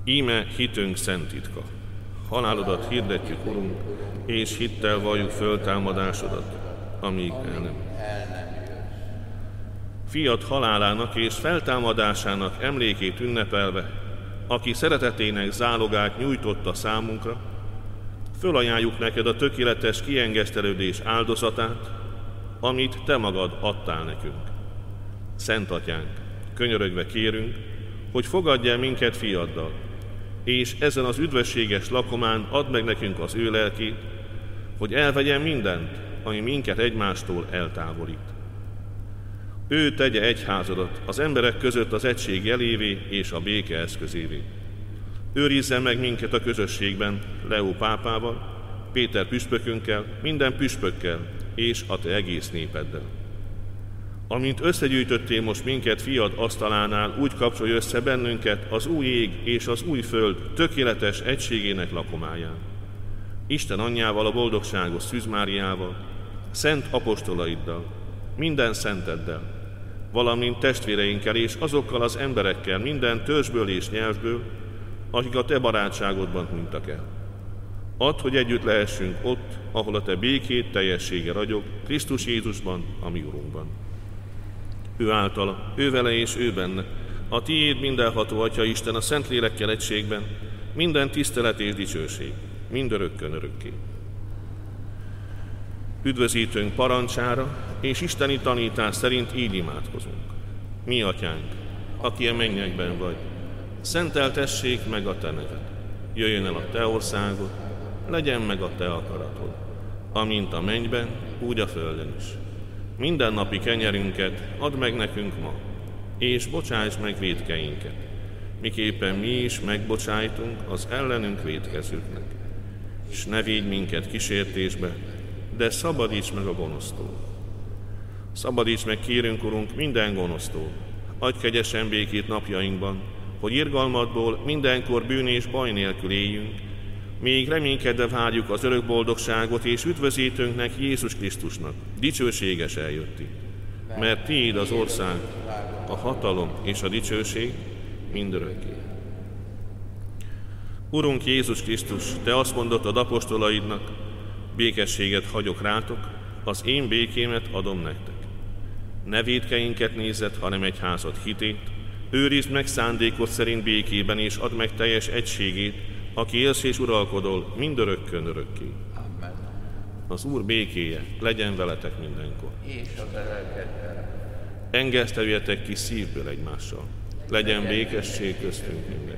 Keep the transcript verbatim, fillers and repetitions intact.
Íme hitünk szent titka. Halálodat hirdetjük, Urunk, és hittel valljuk föltámadásodat, amíg el nem. Fiad halálának és feltámadásának emlékét ünnepelve, aki szeretetének zálogát nyújtotta számunkra, fölajánljuk neked a tökéletes kiengesztelődés áldozatát, amit te magad adtál nekünk. Szent Atyánk, könyörögve kérünk, hogy fogadj el minket fiaddal, és ezen az üdvösséges lakomán add meg nekünk az ő lelkét, hogy elvegyen mindent, ami minket egymástól eltávolít. Ő tegye egyházadat az emberek között az egység jelévé és a béke eszközévé. Őrizzen meg minket a közösségben Leó pápával, Péter püspökünkkel, minden püspökkel és a te egész népeddel. Amint összegyűjtöttél most minket fiad asztalánál, úgy kapcsolj össze bennünket az új ég és az új föld tökéletes egységének lakomáján. Isten anyjával, a boldogságos Szűz Máriával, szent apostolaiddal, minden szenteddel, valamint testvéreinkkel és azokkal az emberekkel minden törzsből és nyelvből, akik a te barátságodban hunytak el. Add, hogy együtt lehessünk ott, ahol a te békét teljessége ragyog, Krisztus Jézusban, a mi Urunkban. Ő általa, ő vele és ő benne, a tiéd mindenható Atya Isten a Szentlélekkel egységben, minden tisztelet és dicsőség, mindörökkön örökké. Üdvözítőnk parancsára és isteni tanítás szerint így imádkozunk. Mi Atyánk, aki a mennyekben vagy, szenteltessék meg a te neved. Jöjjön el a te országod, legyen meg a te akaratod, amint a mennyben, úgy a földön is. Minden napi kenyerünket add meg nekünk ma, és bocsáss meg vétkeinket, miképpen mi is megbocsájtunk az ellenünk vétkezőknek. És ne védj minket kísértésbe, de szabadíts meg a gonosztól. Szabadíts meg, kérünk, Urunk, minden gonosztól. Adj kegyesen békét napjainkban, hogy irgalmadból mindenkor bűn és baj nélkül éljünk, még reménykedve várjuk az örök boldogságot és üdvözítőnknek, Jézus Krisztusnak dicsőséges eljötti. Mert tiéd az ország, a hatalom és a dicsőség mindörökké. Urunk Jézus Krisztus, te azt mondottad apostolaidnak, békességet hagyok rátok, az én békémet adom nektek. Ne vétkeinket nézzed, hanem egyházad hitét, őrizd meg szándékod szerint békében, és add meg teljes egységét, aki élsz és uralkodol mindörökkön örökké. Amen. Az Úr békéje legyen veletek mindenkor. És a te lelkeddel. Engeszteljetek ki szívből egymással. Legyen békesség köztünk minden.